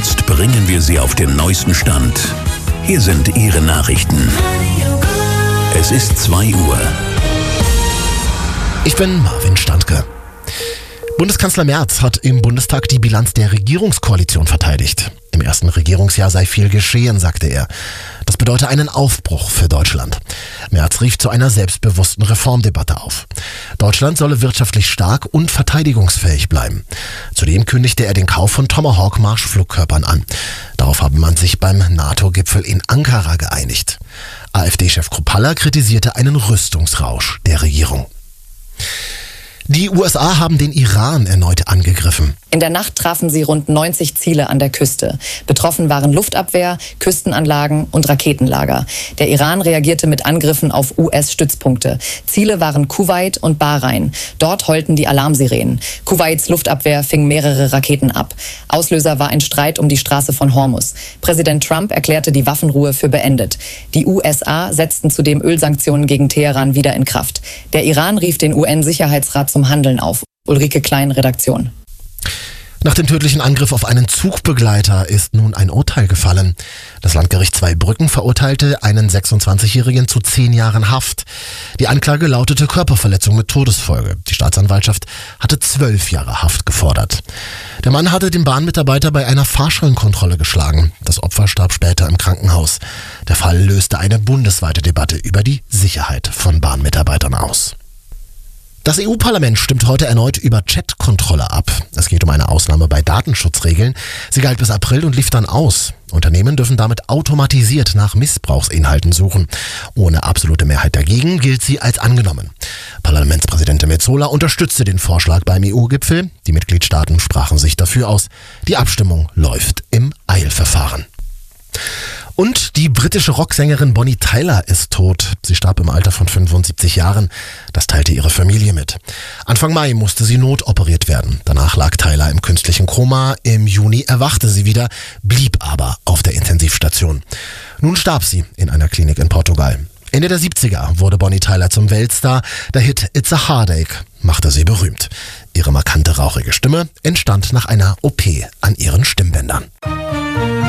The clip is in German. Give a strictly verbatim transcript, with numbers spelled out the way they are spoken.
Jetzt bringen wir Sie auf den neuesten Stand. Hier sind Ihre Nachrichten. Es ist zwei Uhr. Ich bin Marvin Standke. Bundeskanzler Merz hat im Bundestag die Bilanz der Regierungskoalition verteidigt. Im ersten Regierungsjahr sei viel geschehen, sagte er. Das bedeute einen Aufbruch für Deutschland. Merz rief zu einer selbstbewussten Reformdebatte auf. Deutschland solle wirtschaftlich stark und verteidigungsfähig bleiben. Zudem kündigte er den Kauf von Tomahawk-Marschflugkörpern an. Darauf habe man sich beim NATO-Gipfel in Ankara geeinigt. AfD-Chef Kruppalla kritisierte einen Rüstungsrausch der Regierung. Die U S A haben den Iran erneut angegriffen. In der Nacht trafen sie rund neunzig Ziele an der Küste. Betroffen waren Luftabwehr, Küstenanlagen und Raketenlager. Der Iran reagierte mit Angriffen auf U S-Stützpunkte. Ziele waren Kuwait und Bahrain. Dort heulten die Alarmsirenen. Kuwaits Luftabwehr fing mehrere Raketen ab. Auslöser war ein Streit um die Straße von Hormuz. Präsident Trump erklärte die Waffenruhe für beendet. Die U S A setzten zudem Ölsanktionen gegen Teheran wieder in Kraft. Der Iran rief den U N-Sicherheitsrat zum Handeln auf. Ulrike Klein, Redaktion. Nach dem tödlichen Angriff auf einen Zugbegleiter ist nun ein Urteil gefallen. Das Landgericht Zweibrücken verurteilte einen sechsundzwanzigjährigen zu zehn Jahren Haft. Die Anklage lautete Körperverletzung mit Todesfolge. Die Staatsanwaltschaft hatte zwölf Jahre Haft gefordert. Der Mann hatte den Bahnmitarbeiter bei einer Fahrscheinkontrolle geschlagen. Das Opfer starb später im Krankenhaus. Der Fall löste eine bundesweite Debatte über die Sicherheit von Bahnmitarbeitern aus. Das E U-Parlament stimmt heute erneut über Chat-Kontrolle ab. Es geht um eine Ausnahme bei Datenschutzregeln. Sie galt bis April und lief dann aus. Unternehmen dürfen damit automatisiert nach Missbrauchsinhalten suchen. Ohne absolute Mehrheit dagegen gilt sie als angenommen. Parlamentspräsidentin Metsola unterstützte den Vorschlag beim E U-Gipfel. Die Mitgliedstaaten sprachen sich dafür aus. Die Abstimmung läuft im Eilverfahren. Und die britische Rocksängerin Bonnie Tyler ist tot. Sie starb im Alter von fünfundsiebzig Jahren. Das teilte ihre Familie mit. Anfang Mai musste sie notoperiert werden. Danach lag Tyler im künstlichen Koma. Im Juni erwachte sie wieder, blieb aber auf der Intensivstation. Nun starb sie in einer Klinik in Portugal. Ende der siebziger wurde Bonnie Tyler zum Weltstar. Der Hit It's a Heartache machte sie berühmt. Ihre markante, rauchige Stimme entstand nach einer O P an ihren Stimmbändern.